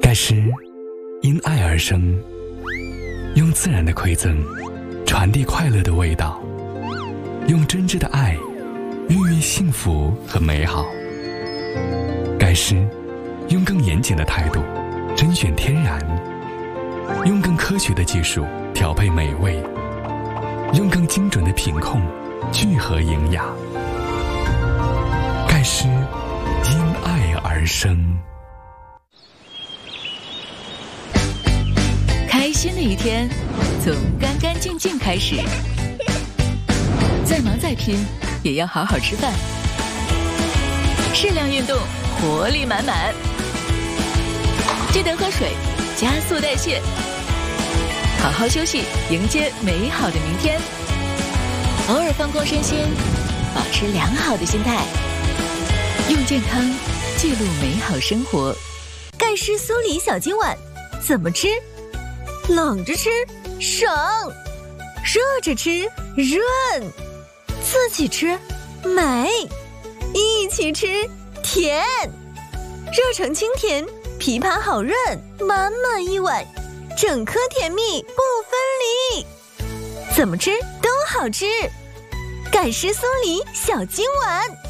盖师因爱而生，用自然的馈赠传递快乐的味道，用真挚的爱孕育幸福和美好。盖师用更严谨的态度甄选天然，用更科学的技术调配美味，用更精准的品控聚合营养。盖师因爱而生。 开心的一天从干干净净开始，再忙再拼也要好好吃饭，适量运动，活力满满，记得喝水，加速代谢，好好休息，迎接美好的明天。偶尔放空身心，保持良好的心态，用健康记录美好生活。 盖师酥梨小金碗怎么吃？冷着吃省，热着吃润，自己吃美，一起吃甜，热成清甜，枇杷好润，满满一碗，整颗甜蜜不分离，怎么吃都好吃。盖师酥梨小金碗。